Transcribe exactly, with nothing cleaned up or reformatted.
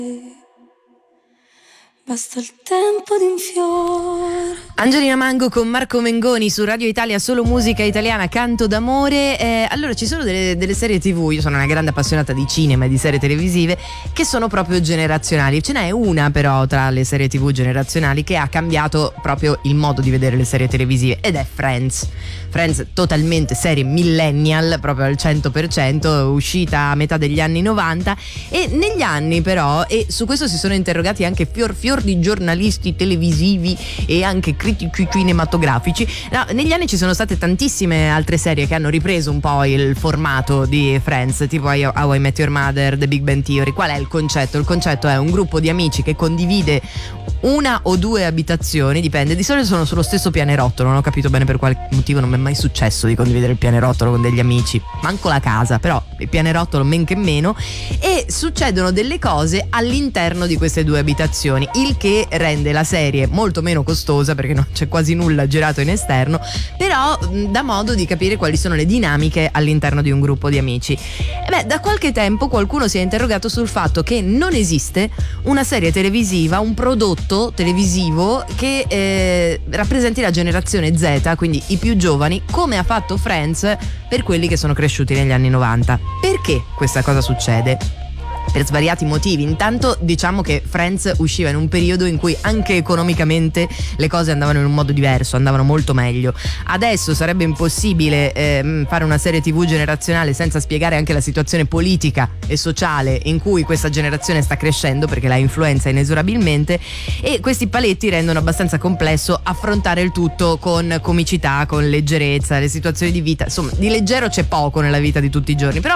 Basta il tempo di un fiore. Angelina Mango con Marco Mengoni su Radio Italia, solo musica italiana, canto d'amore. Eh, allora ci sono delle, delle serie tv, io sono una grande appassionata di cinema e di serie televisive, che sono proprio generazionali. Ce n'è una però tra le serie tv generazionali che ha cambiato proprio il modo di vedere le serie televisive, ed è Friends. Friends, totalmente serie millennial, proprio al cento per cento, uscita a metà degli anni novanta, e negli anni però, e su questo si sono interrogati anche fior fior di giornalisti televisivi e anche critici cinematografici, no, negli anni ci sono state tantissime altre serie che hanno ripreso un po' il formato di Friends, tipo How I Met Your Mother, The Big Bang Theory. Qual è il concetto? Il concetto è un gruppo di amici che condivide una o due abitazioni, dipende, di solito sono sullo stesso pianerottolo, non ho capito bene per quale motivo, non mi è mai successo di condividere il pianerottolo con degli amici, manco la casa, però il pianerottolo men che meno, e succedono delle cose all'interno di queste due abitazioni, il che rende la serie molto meno costosa perché non c'è quasi nulla girato in esterno, però dà modo di capire quali sono le dinamiche all'interno di un gruppo di amici. E beh, da qualche tempo qualcuno si è interrogato sul fatto che non esiste una serie televisiva, un prodotto televisivo che eh, rappresenti la generazione Z, quindi i più giovani, come ha fatto Friends per quelli che sono cresciuti negli anni novanta. Perché questa cosa succede? Per svariati motivi. Intanto diciamo che Friends usciva in un periodo in cui anche economicamente le cose andavano in un modo diverso, andavano molto meglio. Adesso sarebbe impossibile eh, fare una serie tv generazionale senza spiegare anche la situazione politica e sociale in cui questa generazione sta crescendo, perché la influenza inesorabilmente, e questi paletti rendono abbastanza complesso affrontare il tutto con comicità, con leggerezza, le situazioni di vita. Insomma, di leggero c'è poco nella vita di tutti i giorni, però